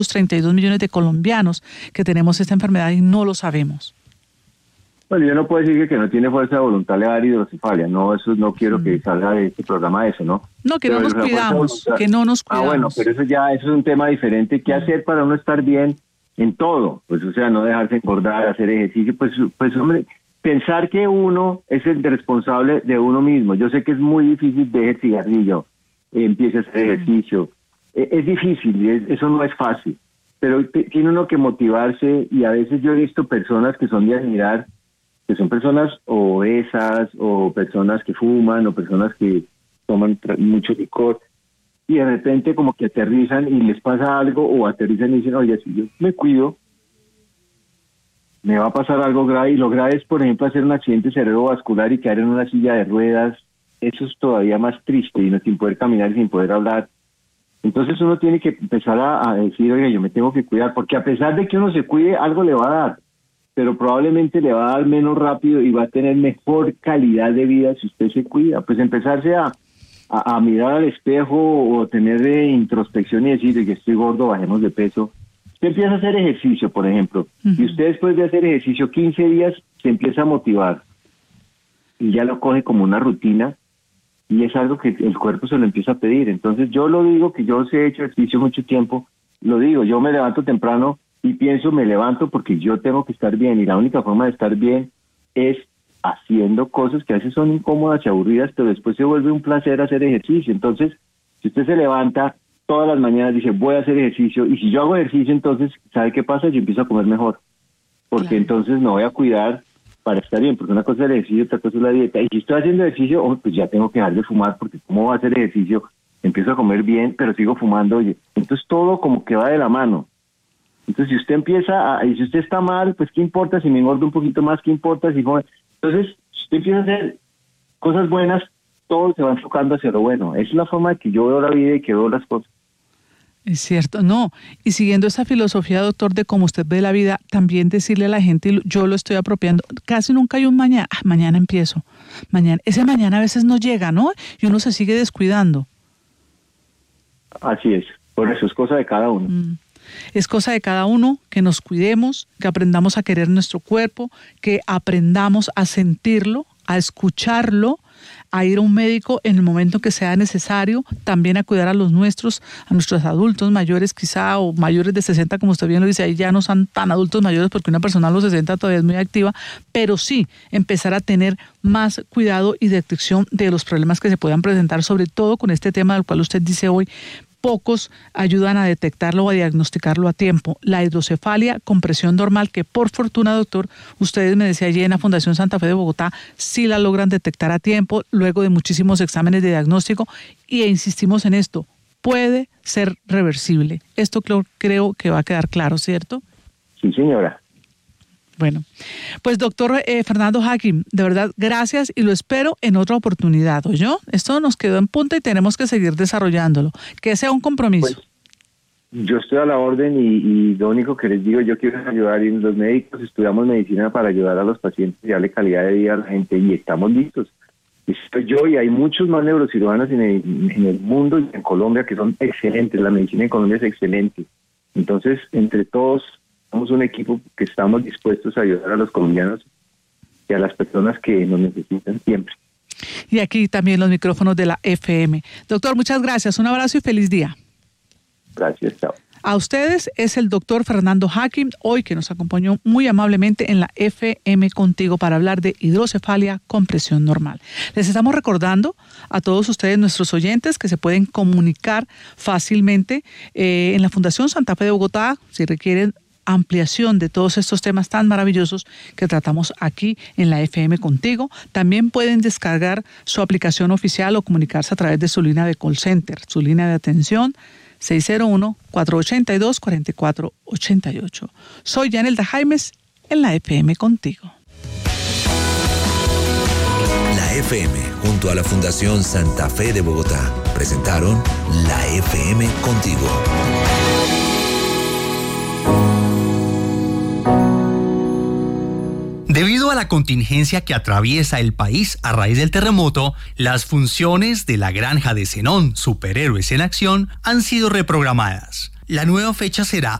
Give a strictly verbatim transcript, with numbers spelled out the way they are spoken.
treinta y dos millones de colombianos que tenemos esta enfermedad y no lo sabemos. Bueno, yo no puedo decir que, que no tiene fuerza de voluntad le va a dar hidrocefalia, no, eso no quiero mm. que salga de este programa eso, ¿no? No, que pero no nos cuidamos, que no nos cuidamos. Ah, bueno, pero eso ya, eso es un tema diferente, ¿qué mm. hacer para uno estar bien en todo? Pues, o sea, no dejarse engordar, hacer ejercicio, pues, pues, hombre, pensar que uno es el responsable de uno mismo, yo sé que es muy difícil, deje el cigarrillo, eh, empiece a hacer mm. ejercicio, eh, es difícil, es, eso no es fácil, pero t- tiene uno que motivarse, y a veces yo he visto personas que son de admirar, que son personas obesas o personas que fuman o personas que toman mucho licor y de repente como que aterrizan y les pasa algo o aterrizan y dicen, oye, si yo me cuido, me va a pasar algo grave, y lo grave es, por ejemplo, hacer un accidente cerebrovascular y quedar en una silla de ruedas. Eso es todavía más triste, y no sin poder caminar y sin poder hablar. Entonces uno tiene que empezar a, a decir, oye, yo me tengo que cuidar, porque a pesar de que uno se cuide, algo le va a dar, pero probablemente le va a dar menos rápido y va a tener mejor calidad de vida si usted se cuida. Pues empezarse a, a, a mirar al espejo o tener de introspección y decir que estoy gordo, bajemos de peso. Usted empieza a hacer ejercicio, por ejemplo, uh-huh. y usted después de hacer ejercicio quince días se empieza a motivar y ya lo coge como una rutina y es algo que el cuerpo se lo empieza a pedir. Entonces yo lo digo, que yo he hecho ejercicio mucho tiempo, lo digo, yo me levanto temprano y pienso, me levanto porque yo tengo que estar bien, y la única forma de estar bien es haciendo cosas que a veces son incómodas y aburridas, pero después se vuelve un placer hacer ejercicio. Entonces, si usted se levanta todas las mañanas, dice, voy a hacer ejercicio, y si yo hago ejercicio, entonces, ¿sabe qué pasa? Yo empiezo a comer mejor, porque claro. entonces me voy a cuidar para estar bien, porque una cosa es el ejercicio, otra cosa es la dieta, y si estoy haciendo ejercicio, oh, pues ya tengo que dejar de fumar, porque ¿cómo voy a hacer ejercicio? Empiezo a comer bien, pero sigo fumando, oye, entonces todo como que va de la mano. Entonces, si usted empieza, a, y si usted está mal, pues ¿qué importa? Si me engordo un poquito más, ¿qué importa? Si Entonces, si usted empieza a hacer cosas buenas, todo se va enfocando hacia lo bueno. Esa es la forma de que yo veo la vida y que veo las cosas. Es cierto, no. Y siguiendo esa filosofía, doctor, de cómo usted ve la vida, también decirle a la gente, yo lo estoy apropiando, casi nunca hay un mañana, ah, mañana empiezo. Mañana, ese mañana a veces no llega, ¿no? Y uno se sigue descuidando. Así es, por eso es cosa de cada uno. Mm. Es cosa de cada uno que nos cuidemos, que aprendamos a querer nuestro cuerpo, que aprendamos a sentirlo, a escucharlo, a ir a un médico en el momento que sea necesario, también a cuidar a los nuestros, a nuestros adultos mayores quizá, o mayores de sesenta, como usted bien lo dice, ahí ya no son tan adultos mayores porque una persona a los sesenta todavía es muy activa, pero sí empezar a tener más cuidado y detección de los problemas que se puedan presentar, sobre todo con este tema del cual usted dice hoy. Pocos ayudan a detectarlo o a diagnosticarlo a tiempo. La hidrocefalia con presión normal, que por fortuna, doctor, ustedes me decían allí en la Fundación Santa Fe de Bogotá, sí la logran detectar a tiempo, luego de muchísimos exámenes de diagnóstico, y insistimos en esto, puede ser reversible. Esto creo, creo que va a quedar claro, ¿cierto? Sí, señora. Bueno, pues doctor eh, Fernando Hakim, de verdad, gracias y lo espero en otra oportunidad, ¿oyó? Esto nos quedó en punta y tenemos que seguir desarrollándolo, que sea un compromiso. Pues, yo estoy a la orden y, y lo único que les digo, yo quiero ayudar, y los médicos estudiamos medicina para ayudar a los pacientes y darle calidad de vida a la gente, y estamos listos. Estoy yo y hay muchos más neurocirujanos en el, en el mundo y en Colombia que son excelentes, la medicina en Colombia es excelente. Entonces, entre todos, somos un equipo que estamos dispuestos a ayudar a los colombianos y a las personas que nos necesitan siempre. Y aquí también los micrófonos de la F M. Doctor, muchas gracias. Un abrazo y feliz día. Gracias, chao. A ustedes es el doctor Fernando Hakim, hoy que nos acompañó muy amablemente en la F M Contigo para hablar de hidrocefalia con presión normal. Les estamos recordando a todos ustedes, nuestros oyentes, que se pueden comunicar fácilmente eh, en la Fundación Santa Fe de Bogotá, si requieren ampliación de todos estos temas tan maravillosos que tratamos aquí en la F M Contigo. También pueden descargar su aplicación oficial o comunicarse a través de su línea de call center, su línea de atención seis cero uno, cuatro ocho dos, cuatro cuatro ocho ocho. Soy Yanelda Jaimes en la F M Contigo. La F M junto a la Fundación Santa Fe de Bogotá presentaron la F M Contigo. Debido a la contingencia que atraviesa el país a raíz del terremoto, las funciones de la Granja de Zenón, Superhéroes en Acción, han sido reprogramadas. La nueva fecha será